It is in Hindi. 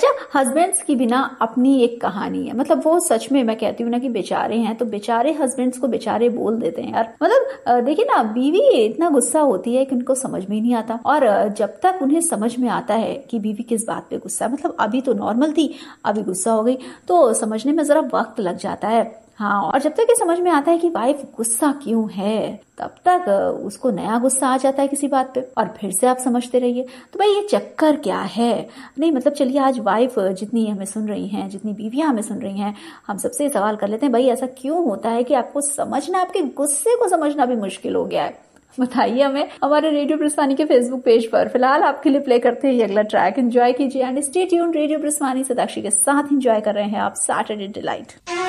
अच्छा, हस्बैंड्स की भी ना अपनी एक कहानी है, मतलब वो सच में मैं कहती हूँ ना कि बेचारे हैं, तो बेचारे हस्बैंड्स को बेचारे बोल देते हैं यार। मतलब देखिए ना, बीवी इतना गुस्सा होती है कि उनको समझ में ही नहीं आता, और जब तक उन्हें समझ में आता है कि बीवी किस बात पे गुस्सा है, मतलब अभी तो नॉर्मल थी, अभी गुस्सा हो गई, तो समझने में जरा वक्त लग जाता है। हाँ, और जब तक ये समझ में आता है कि वाइफ गुस्सा क्यों है, तब तक उसको नया गुस्सा आ जाता है किसी बात पे, और फिर से आप समझते रहिए। तो भाई ये चक्कर क्या है? नहीं मतलब चलिए, आज वाइफ जितनी हमें सुन रही हैं, जितनी बीवियां हमें सुन रही हैं, हम सबसे सवाल कर लेते हैं, भाई ऐसा क्यों होता है कि आपको समझना, आपके गुस्से को समझना भी मुश्किल हो गया है? बताइए हमें हमारे रेडियो प्रस्थानी के फेसबुक पेज पर। फिलहाल आपके लिए प्ले करते हैं ये अगला ट्रैक, एंजॉय कीजिए एंड स्टे ट्यून्ड। रेडियो प्रस्थानी से साक्षी के साथ एंजॉय कर रहे हैं आप सैटरडे डिलाइट।